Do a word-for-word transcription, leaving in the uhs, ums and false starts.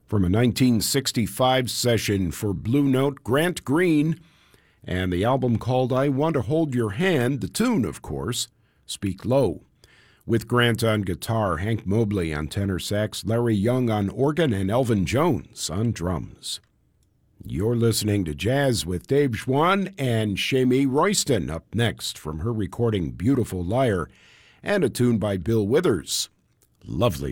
from a nineteen sixty-five session for Blue Note, Grant Green, and the album called I Want to Hold Your Hand, the tune, of course, Speak Low. With Grant on guitar, Hank Mobley on tenor sax, Larry Young on organ, and Elvin Jones on drums. You're listening to Jazz with Dave Schwann and Shamie Royston up next from her recording Beautiful Liar and a tune by Bill Withers, Lovely